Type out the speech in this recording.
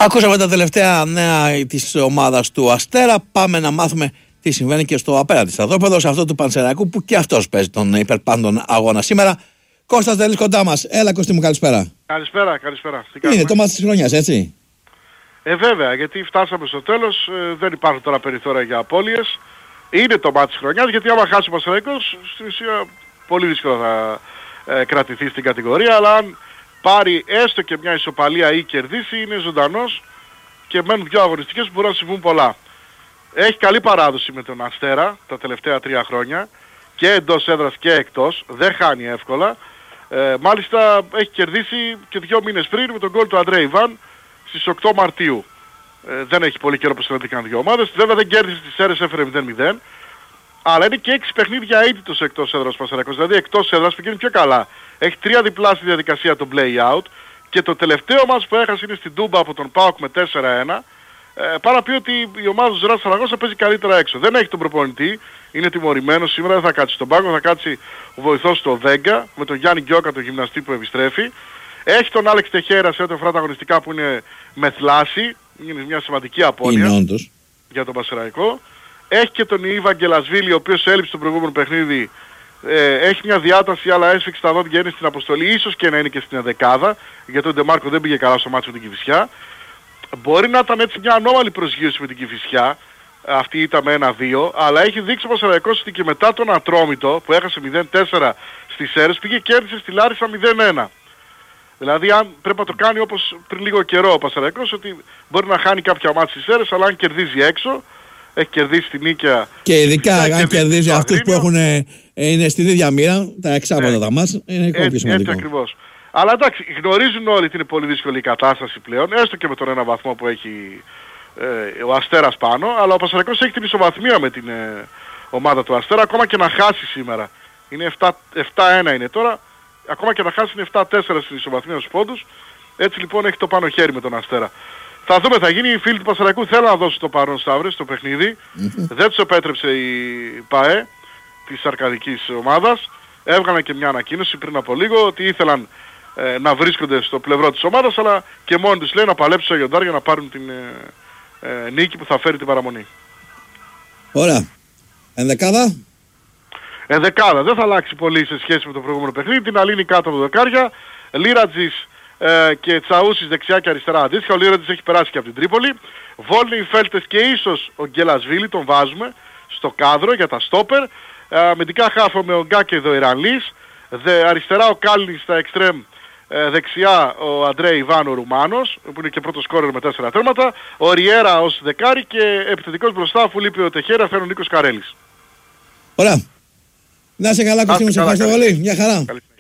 Ακούσαμε τα τελευταία νέα της ομάδας του Αστέρα. Πάμε να μάθουμε τι συμβαίνει και στο απέναντι στρατόπεδο, σε αυτό του Πανσεραϊκού που και αυτός παίζει τον υπερπάντων αγώνα σήμερα. Κώστας Δελής κοντά μας. Έλα Κώστη μου, καλησπέρα. Καλησπέρα. Είναι το μάτς της χρονιάς, έτσι? Βέβαια, γιατί φτάσαμε στο τέλος, δεν υπάρχουν τώρα περιθώρια για απώλειες. Είναι το μάτς της χρονιάς, γιατί άμα χάσει ο Πανσεραϊκός, στην ουσία πολύ δύσκολα θα κρατηθεί στην κατηγορία, αλλά αν πάρει έστω και μια ισοπαλία ή κερδίσει, είναι ζωντανός και μένουν δύο αγωνιστικές που μπορούν να συμβούν πολλά. Έχει καλή παράδοση με τον Αστέρα τα τελευταία 3 χρόνια, και εντός έδρας και εκτός, δεν χάνει εύκολα. Μάλιστα έχει κερδίσει και 2 μήνες πριν με τον γκολ του Αντρέ Ιβάν στις 8 Μαρτίου. Δεν έχει πολύ καιρό που συναντήκαν δύο ομάδες. Βέβαια δεν κέρδισε τις Σέρρες, έφερε 0-0. Αλλά είναι και 6 παιχνίδια αίτητος εκτός έδρας Πανσεραϊκός. Δηλαδή εκτός έδρας πηγαίνει πιο καλά. Έχει 3 διπλά στη διαδικασία το play-out. Και το τελευταίο μας που έχασε είναι στην Τούμπα από τον ΠΑΟΚ με 4-1. Πάρα πει ότι η ομάδα του Ζεράς Σαραγώσα παίζει καλύτερα έξω. Δεν έχει τον προπονητή, είναι τιμωρημένος σήμερα, δεν θα κάτσει στον πάγκο, θα κάτσει ο βοηθός του Βέγκα με τον Γιάννη Γκιόκα, τον γυμναστή που επιστρέφει. Έχει τον Άλεξ Τεχέρα σε ό,τι αφορά τα αγωνιστικά που είναι με θλάση, είναι μια σημαντική απώλεια για τον Πανσεραϊκό. Έχει και τον Ιβα Γκελασβίλη, ο οποίος έλειψε στο προηγούμενο παιχνίδι. Έχει μια διάταση, αλλά έσφιξε τα δόντια, είναι στην αποστολή, ίσως και να είναι και στην δεκάδα, γιατί ο Ντεμάρκο δεν πήγε καλά στο μάτσο με την Κηφισιά. Μπορεί να ήταν έτσι μια ανώμαλη προσγείωση με την Κηφισιά, αυτή ήταν με 1-2, αλλά έχει δείξει ο Πανσεραϊκός ότι και μετά τον Ατρόμητο που έχασε 0-4 στις Σέρρες, πήγε και κέρδισε στη Λάρισα 0-1. Δηλαδή αν πρέπει να το κάνει όπως πριν λίγο καιρό ο Πανσεραϊκός, ότι μπορεί να χάνει κάποια μάτια στις Σέρρες, αλλά αν κερδίζει έξω, έχει κερδίσει τη Νίκαια. Και ειδικά αν κερδίζει αυτούς που είναι στην ίδια μοίρα, τα εξάποντα τα μάτς, είναι ακόμα πιο σημαντικό. Έτσι ακριβώς. Αλλά εντάξει, γνωρίζουν όλοι ότι είναι πολύ δύσκολη η κατάσταση πλέον, έστω και με τον ένα βαθμό που έχει ο Αστέρας πάνω, αλλά ο Πανσεραϊκός έχει την ισοβαθμία με την ομάδα του Αστέρα, ακόμα και να χάσει σήμερα. Είναι 7-1 είναι τώρα, ακόμα και να χάσει είναι 7-4 στην ισοβαθμία στους πόντους, έτσι λοιπόν έχει το πάνω χέρι με τον Αστέρα. Θα δούμε, θα γίνει, οι φίλοι του Πανσεραϊκού θέλουν να δώσουν το παρόν Σταύρες στο παιχνίδι, δεν τους επέτρεψε η ΠΑΕ της αρκαδικής ομάδας, έβγαλαν και μια ανακοίνωση πριν από λίγο ότι ήθελαν να βρίσκονται στο πλευρό της ομάδας, αλλά και μόνοι τους λέει να παλέψουν στο Αγιοντάρ για να πάρουν την νίκη που θα φέρει την παραμονή. Ωραία. Ενδεκάδα. Ενδεκάδα. Δεν θα αλλάξει πολύ σε σχέση με το προηγούμενο παιχνίδι. Την Αλήνη κάτω από το δεκάρια. Λίρατζης και Τσαούσης δεξιά και αριστερά αντίστοιχα. Ο Λίρατζης έχει περάσει και από την Τρίπολη. Βόλνοι, Φέλτες και ίσως ο Γκελασβίλη τον βάζουμε στο κάδρο για τα στόπερ. Αμυντικά χάφο με ο Γκά και ο Ιρανλής. Αριστερά ο Κάλινης στα εξτρέμ. Δεξιά ο Αντρέ Ιβάν ο Ρουμάνος, που είναι και πρώτος σκόρερ με 4 τέρματα. Ο Ριέρα ως δεκάρι και επιθετικός μπροστά, αφού λείπει ο Τεχέρα, φέρνει ο Νίκος Καρέλης. Ωραία. Να είσαι καλά Κωστή μου, σε ευχαριστώ πολύ. Μια χαρά.